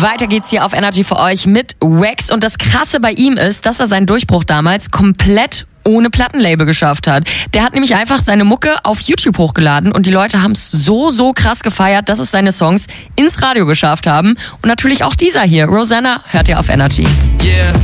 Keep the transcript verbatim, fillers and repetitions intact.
Weiter geht's hier auf Energy für euch mit Wax. Und das Krasse bei ihm ist, dass er seinen Durchbruch damals komplett ohne Plattenlabel geschafft hat. Der hat nämlich einfach seine Mucke auf YouTube hochgeladen und die Leute haben es so, so krass gefeiert, dass es seine Songs ins Radio geschafft haben. Und natürlich auch dieser hier, Rosanna, hört ihr auf Energy. Yeah.